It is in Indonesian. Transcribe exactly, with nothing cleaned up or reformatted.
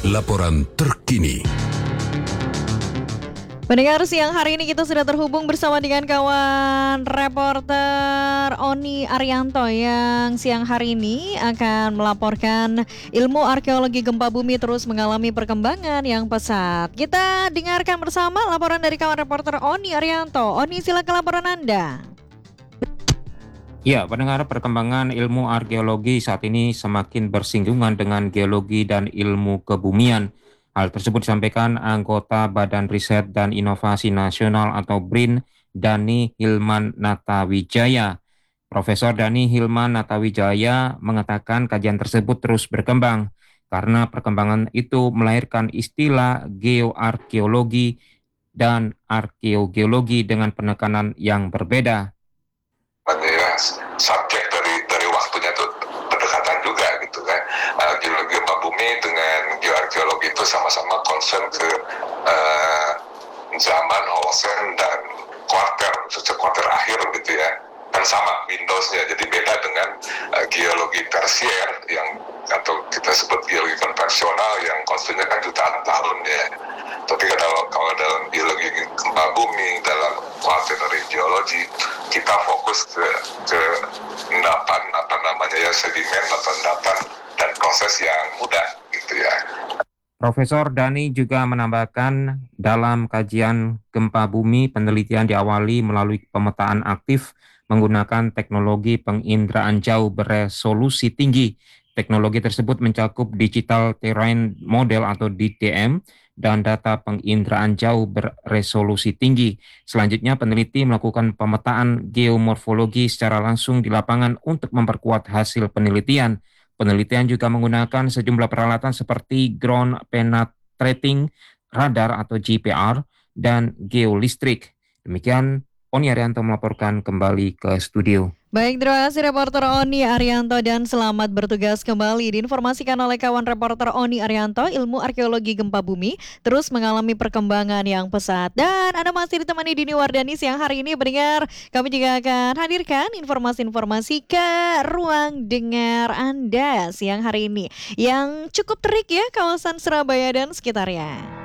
laporan terkini. Pendengar, siang hari ini kita sudah terhubung bersama dengan kawan reporter Oni Arianto yang siang hari ini akan melaporkan ilmu arkeologi gempa bumi terus mengalami perkembangan yang pesat. Kita dengarkan bersama laporan dari kawan reporter Oni Arianto. Oni, silakan laporan Anda. Ya, pendengar, perkembangan ilmu arkeologi saat ini semakin bersinggungan dengan geologi dan ilmu kebumian. Hal tersebut disampaikan anggota Badan Riset dan Inovasi Nasional atau B R I N, Dani Hilman Natawijaya. Profesor Dani Hilman Natawijaya mengatakan kajian tersebut terus berkembang karena perkembangan itu melahirkan istilah geoarkeologi dan arkeogeologi dengan penekanan yang berbeda. Subjek dari dari waktunya itu berdekatan juga gitu kan. Uh, geologi gempa bumi dengan geoarkeologi itu sama-sama concern ke uh, zaman Holocene dan kuarter, khususnya kuarter akhir gitu ya. Kan sama Windowsnya, jadi beda dengan uh, geologi tersier yang atau kita sebut geologi konvensional yang konstruksinya kan jutaan tahun ya. Tapi kalau kalau dalam geologi gempa bumi, dalam quaternary geology, kita fokus ke ke endapan apa namanya ya sedimen atau endapan dan proses yang mudah gitu ya. Profesor Dani juga menambahkan dalam kajian gempa bumi penelitian diawali melalui pemetaan aktif menggunakan teknologi penginderaan jauh beresolusi tinggi. Teknologi tersebut mencakup Digital Terrain Model atau D T M dan data penginderaan jauh beresolusi tinggi. Selanjutnya peneliti melakukan pemetaan geomorfologi secara langsung di lapangan untuk memperkuat hasil penelitian. Penelitian juga menggunakan sejumlah peralatan seperti ground penetrating radar atau G P R dan geolistrik. Demikian Oni Arianto melaporkan kembali ke studio. Baik, terima kasih reporter Oni Arianto dan selamat bertugas kembali. Diinformasikan oleh kawan reporter Oni Arianto, ilmu arkeologi gempa bumi terus mengalami perkembangan yang pesat. Dan Anda masih ditemani Dini Wardani siang hari ini, pendengar. Kami juga akan hadirkan informasi-informasi ke ruang dengar Anda siang hari ini yang cukup terik ya, kawasan Surabaya dan sekitarnya.